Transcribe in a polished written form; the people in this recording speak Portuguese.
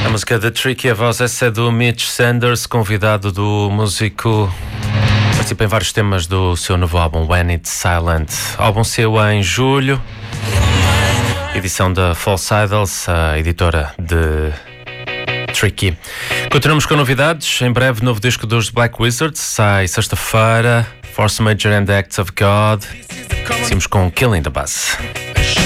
A música da Tricky, a voz essa é do Mitch Sanders, convidado do músico. Participa em vários temas do seu novo álbum When It's Silent. Álbum seu em julho, edição da False Idols, a editora de Tricky. Continuamos com novidades. Em breve, novo disco dos Black Wizards sai sexta-feira. Force Major and Acts of God. Seguimos com Killing the Buzz.